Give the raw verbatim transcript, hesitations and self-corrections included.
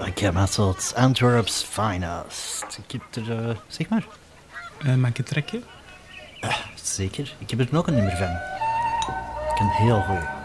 Ik heb met tot Antwerp's finest. Ik heb er, uh, zeg maar. Uh, mag ik het trekken? Uh, zeker, ik heb er nog een nummer van. Ik kan heel goed.